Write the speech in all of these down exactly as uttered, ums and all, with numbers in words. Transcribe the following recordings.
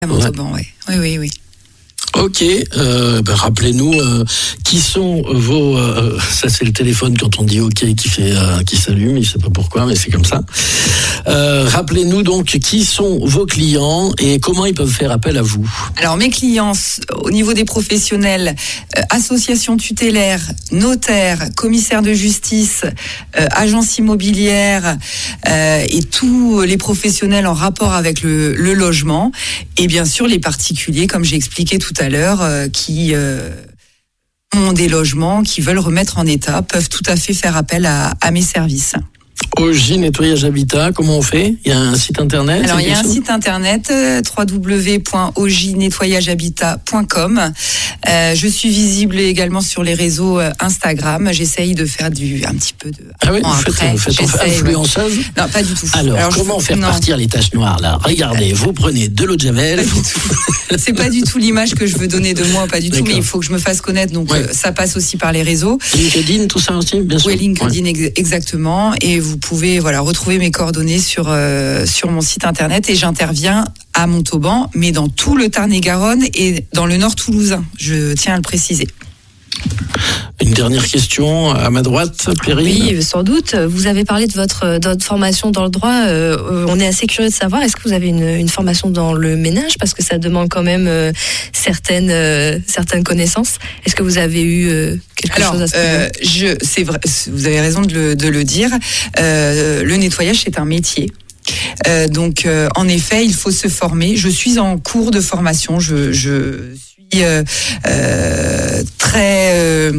À Montauban, ouais. Oui, oui, oui. Ok, euh, ben rappelez-nous euh, qui sont vos. Euh, ça c'est le téléphone quand on dit OK qui fait, euh, qui s'allume. Il sait pas pourquoi, mais c'est comme ça. Euh, rappelez-nous donc qui sont vos clients et comment ils peuvent faire appel à vous. Alors mes clients, au niveau des professionnels, euh, associations tutélaires, notaires, commissaires de justice, euh, agences immobilières euh, et tous les professionnels en rapport avec le, le logement, et bien sûr les particuliers, comme j'ai expliqué tout à l'heure, euh, qui euh, ont des logements, qui veulent remettre en état, peuvent tout à fait faire appel à, à mes services. O J Nettoyage Habitat, comment on fait? Il y a un site internet? Alors il y a un site internet euh, w w w point o j nettoyage habitat point com. Euh, je suis visible également sur les réseaux euh, Instagram. J'essaye de faire du un petit peu de. Ah oui, vous faites, vous faites influenceuse? Non, pas du tout. Alors, Alors comment je... faire non. partir les taches noires là? Regardez, vous prenez de l'eau de javel. C'est pas du tout l'image que je veux donner de moi, pas du tout. Mais il faut que je me fasse connaître, donc ouais. euh, ça passe aussi par les réseaux. LinkedIn, tout ça aussi, bien sûr. Oui, LinkedIn ouais. ex- exactement. Et vous pouvez voilà retrouver mes coordonnées sur euh, sur mon site internet, et j'interviens à Montauban, mais dans tout le Tarn-et-Garonne et dans le Nord toulousain. Je tiens à le préciser. Une dernière question à ma droite, Perrine. Oui, sans doute. Vous avez parlé de votre, de votre formation dans le droit. Euh, on est assez curieux de savoir, est-ce que vous avez une, une formation dans le ménage? Parce que ça demande quand même euh, certaines, euh, certaines connaissances. Est-ce que vous avez eu euh, quelque Alors, chose à ce euh, je, c'est vrai, vous avez raison de le, de le dire. Euh, le nettoyage, c'est un métier. Euh, donc, euh, en effet, il faut se former. Je suis en cours de formation. Je, je suis euh, euh, très... Euh,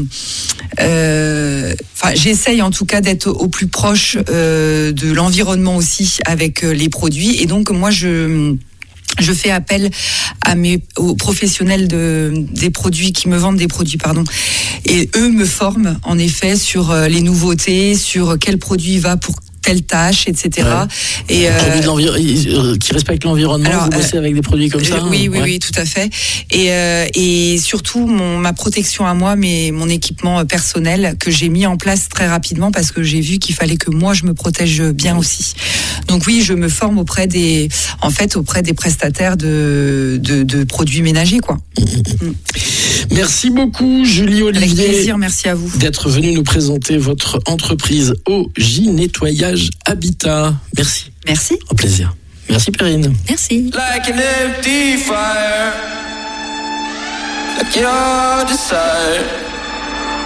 euh, enfin, j'essaye en tout cas d'être au plus proche euh, de l'environnement aussi avec euh, les produits. Et donc, moi, je... Je fais appel à mes aux professionnels de des produits qui me vendent des produits, pardon, et eux me forment en effet sur les nouveautés, sur quel produit va pour telle tâche, et cetera. Ouais. Et euh, qui respecte l'environnement. Alors, vous bossez euh, avec des produits comme ça. Oui, oui, ouais. oui, tout à fait. Et euh, et surtout mon ma protection à moi, mais mon équipement personnel que j'ai mis en place très rapidement parce que j'ai vu qu'il fallait que moi je me protège bien aussi. Donc oui, je me forme auprès des, en fait, auprès des prestataires de de, de produits ménagers, quoi. Mmh. Mmh. Merci beaucoup, Julie Olivier. Avec plaisir, merci à vous d'être venue nous présenter votre entreprise O J Nettoyage Habitat. Merci. Merci. Au plaisir. Merci, Perrine. Merci. Like an empty fire, like your desire.